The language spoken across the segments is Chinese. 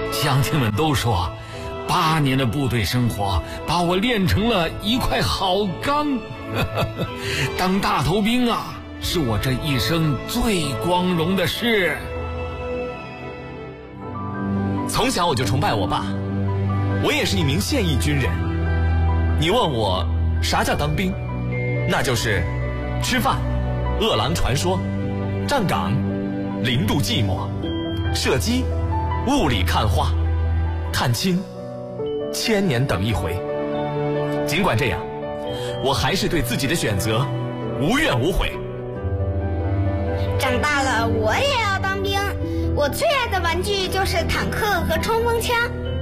乡亲们都说，8年的部队生活把我练成了一块好钢。当大头兵啊，是我这一生最光荣的事。 从小我就崇拜我爸，我也是一名现役军人。你问我啥叫当兵，那就是吃饭、饿狼传说、站岗、零度寂寞、射击、雾里看花、看清、千年等一回。尽管这样，我还是对自己的选择无怨无悔。 长大了我也要当兵，我最爱的玩具就是坦克和冲锋枪。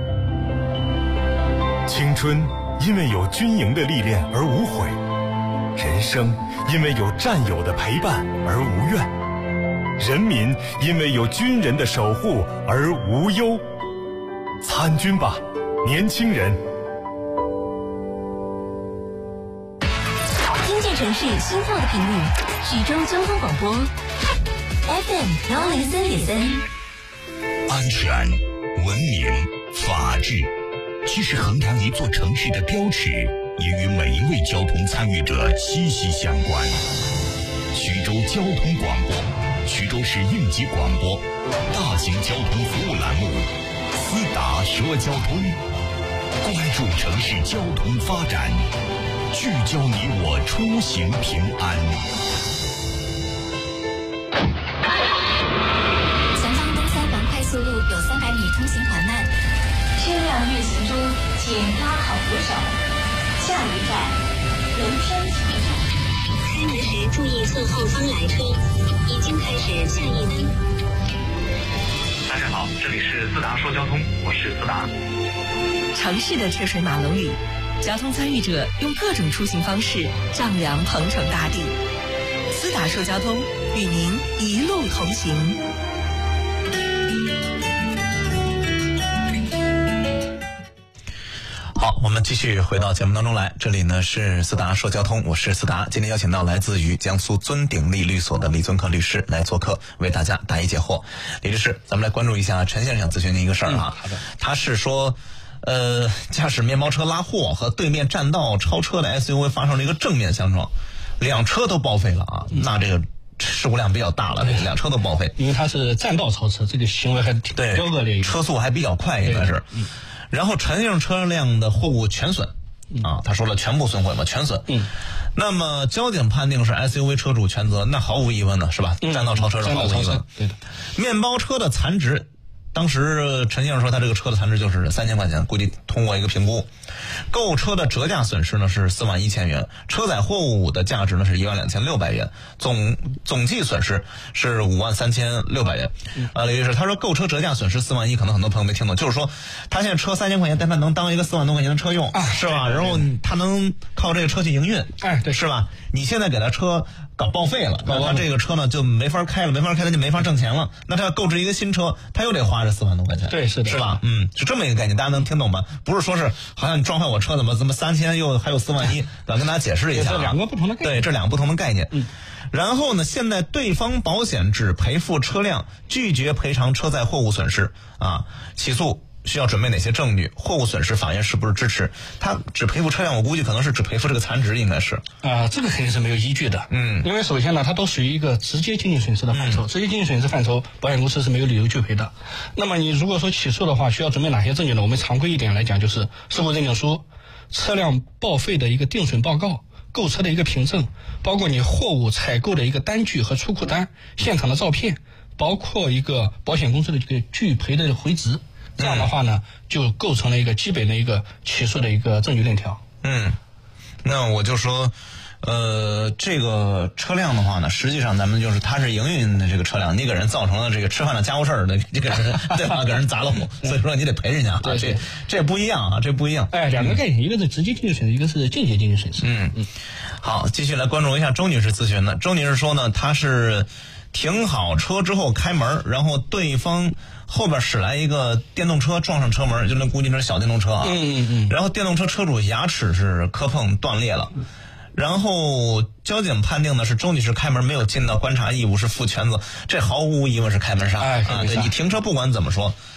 青春因为有军营的历练而无悔，人生因为有战友的陪伴而无怨，人民因为有军人的守护而无忧。参军吧，年轻人！ 听见城市心跳的频率，徐州交通广播 FM 103.3。 安全、文明、法治，既是衡量一座城市的标尺，也与每一位交通参与者息息相关。徐州交通广播，徐州市应急广播，大型交通服务栏目，思达说交通，关注城市交通发展，聚焦你我出行平安。 前方东三环快速路有300米通行缓慢，车辆运行中，请拉好扶手。下一站，龙山体育场。开门时注意侧后方来车，已经开始下一门。 大家好，这里是思达说交通，我是思达。 城市的车水马龙里，交通参与者用各种出行方式丈量鹏程大地。思达说交通，与您一路同行。 好，我们继续回到节目当中来。这里呢是思达说交通，我是思达。今天邀请到来自于江苏尊鼎力律所的李尊克律师来做客，为大家答疑解惑。李律师，咱们来关注一下陈先生想咨询您一个事儿啊。 好的。 他是说，驾驶面包车拉货和对面占道超车的 SUV 发生了一个正面相撞，2车都报废了啊。那这个事故量比较大了，2车都报废。 因为他是占道超车，这个行为还挺恶劣， 车速还比较快，应该是。然后陈先生车辆的货物全损啊，他说了全部损毁嘛，全损。那么交警判定是 SUV 车主全责，那毫无疑问了，是吧？占道超车是毫无疑问。 对的。 面包车的残值，当时陈先生说他这个车的残值就是3000块钱，估计通过一个评估。购车的折价损失呢是41000元，车载货物的价值呢是12600元，总计损失是53600元。李律师，他说购车折价损失41000，可能很多朋友没听懂，就是说他现在车3000块钱，但他能当一个4万多块钱的车用，是吧？然后他能靠这个车去营运， 对， 是吧？你现在给他车搞报废了，那他这个车呢就没法开了，他就没法挣钱了。那他要购置一个新车，他又得花这4万多块钱， 对，是的， 是吧？是这么一个概念，大家能听懂吗？不是说是好像你撞坏我车怎么3000又还有41000，咱跟大家解释一下， 这2个不同的概念。 对，这2个不同的概念。然后呢，现在对方保险只赔付车辆，拒绝赔偿车载货物损失啊，起诉需要准备哪些证据？货物损失法院是不是支持？他只赔付车辆，我估计可能是只赔付这个残值，应该是。 这个肯定是没有依据的。因为首先呢，它都属于一个直接经济损失的范畴，直接经济损失范畴，保险公司是没有理由拒赔的。那么你如果说起诉的话，需要准备哪些证据呢？我们常规一点来讲，就是事故认定书、车辆报废的一个定损报告、购车的一个凭证，包括你货物采购的一个单据和出库单、现场的照片，包括一个保险公司的这个拒赔的回执。这样的话呢，就构成了一个基本的一个起诉的一个证据链条。 那我就说，这个车辆的话呢，实际上咱们就是它是营运的这个车辆，你给人造成了这个吃饭的家务事儿的，你给人对吧？给人砸了火，所以说你得赔人家。这不一样啊，这不一样。 2个概念，一个是直接经济损失，一个是间接经济损失。 好，继续来关注一下周女士咨询的。周女士说呢，她是停好车之后开门，然后对方后边驶来一个电动车撞上车门，就那估计是小电动车啊。然后电动车车主牙齿是磕碰断裂了。然后交警判定的是周女士开门没有尽到观察义务，是负全责，这毫无疑问是开门杀。 对， 你停车不管怎么说，